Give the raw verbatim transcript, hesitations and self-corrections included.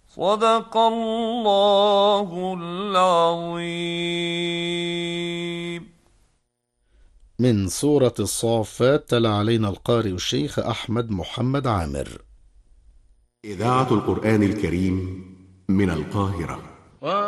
صدق الله العظيم. من سورة الصافات تلا علينا القارئ الشيخ أحمد محمد عامر. إذاعة القرآن الكريم من القاهرة.